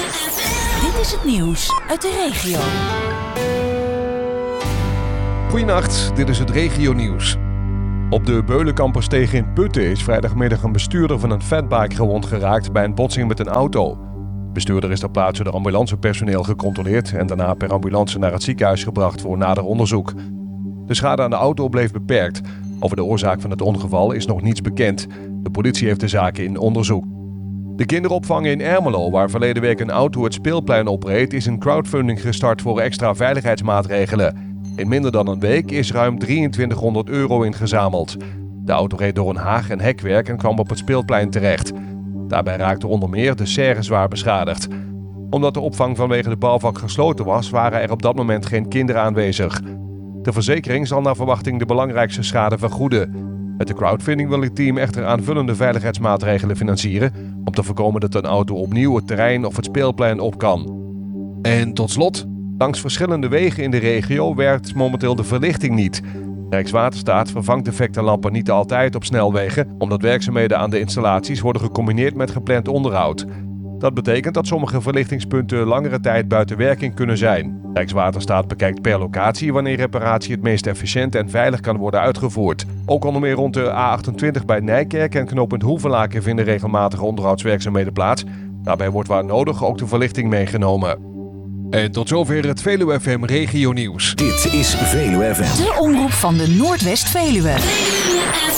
Dit is het nieuws uit de regio. Goedenacht, dit is het regionieuws. Op de Beulenkampersteeg in Putten is vrijdagmiddag een bestuurder van een fatbike gewond geraakt bij een botsing met een auto. De bestuurder is ter plaatse door ambulancepersoneel gecontroleerd en daarna per ambulance naar het ziekenhuis gebracht voor nader onderzoek. De schade aan de auto bleef beperkt. Over de oorzaak van het ongeval is nog niets bekend. De politie heeft de zaak in onderzoek. De kinderopvang in Ermelo, waar verleden week een auto het speelplein opreed, is een crowdfunding gestart voor extra veiligheidsmaatregelen. In minder dan een week is ruim €2300 ingezameld. De auto reed door een haag en hekwerk en kwam op het speelplein terecht. Daarbij raakte onder meer de serre zwaar beschadigd. Omdat de opvang vanwege de bouwvak gesloten was, waren er op dat moment geen kinderen aanwezig. De verzekering zal naar verwachting de belangrijkste schade vergoeden. Met de crowdfunding wil het team echter aanvullende veiligheidsmaatregelen financieren om te voorkomen dat een auto opnieuw het terrein of het speelplein op kan. En tot slot, langs verschillende wegen in de regio werkt momenteel de verlichting niet. Rijkswaterstaat vervangt defecte lampen niet altijd op snelwegen, omdat werkzaamheden aan de installaties worden gecombineerd met gepland onderhoud. Dat betekent dat sommige verlichtingspunten langere tijd buiten werking kunnen zijn. Rijkswaterstaat bekijkt per locatie wanneer reparatie het meest efficiënt en veilig kan worden uitgevoerd. Ook onder meer rond de A28 bij Nijkerk en knooppunt Hoevelaken vinden regelmatige onderhoudswerkzaamheden plaats. Daarbij wordt waar nodig ook de verlichting meegenomen. En tot zover het Veluwe FM Regionieuws. Dit is Veluwe FM. De omroep van de Noordwest-Veluwe.